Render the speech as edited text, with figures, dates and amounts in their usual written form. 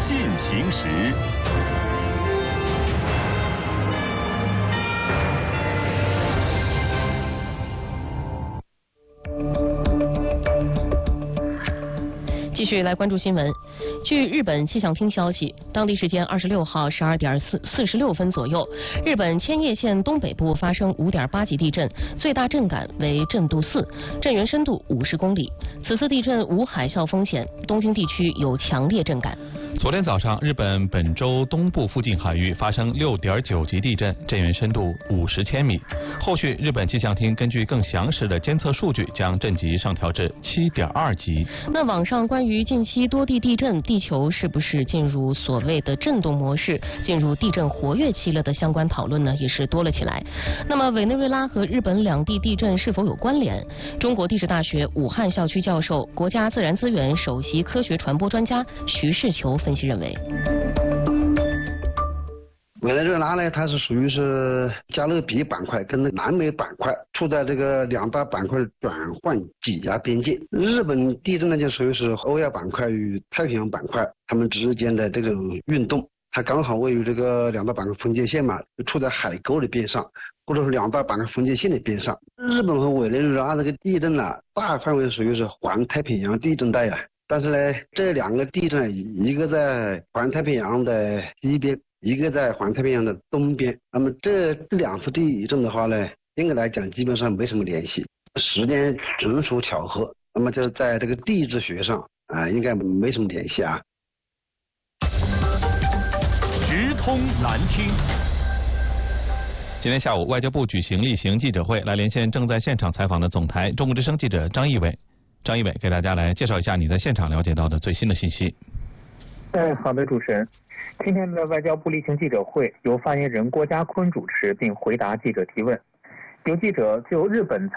进行时。 继续来关注新闻。据日本气象厅消息，当地时间26号12点46分左右，日本千叶县东北部发生5.8级地震，最大震感为震度4，震源深度50公里。此次地震无海啸风险，东京地区有强烈震感。 昨天早上，日本本州东部附近海域发生6.9级地震，震源深度50千米。后续，日本气象厅根据更详实的监测数据，将震级上调至7.2级。 那网上关于近期多地地震，地球是不是进入所谓的震动模式，进入地震活跃期了的相关讨论呢，也是多了起来。那么，委内瑞拉和日本两地地震是否有关联？中国地质大学武汉校区教授、国家自然资源首席科学传播专家徐世球分析认为， 委内瑞拉呢，它是属于是加勒比板块跟南美板块处在这个两大板块转换挤压边界。日本地震呢，就属于是欧亚板块与太平洋板块它们之间的这种运动，它刚好位于这个两大板块分界线嘛，就处在海沟的边上，或者是两大板块分界线的边上。日本和委内瑞拉这个地震呢，大范围属于是环太平洋地震带啊。但是呢，这两个地震，一个在环太平洋的西边，一个在环太平洋的东边。那么这两次地震的话呢，应该来讲基本上没什么联系，时间纯属巧合。那么就在这个地质学上应该没什么联系啊。 直通南听。 今天下午，外交部举行例行记者会，来连线正在现场采访的总台中国之声记者张毅伟。张一伟给大家来介绍一下你在现场了解到的最新的信息。 好的，主持人。今天的外交部例行记者会由发言人郭家坤主持并回答记者提问。有记者就日本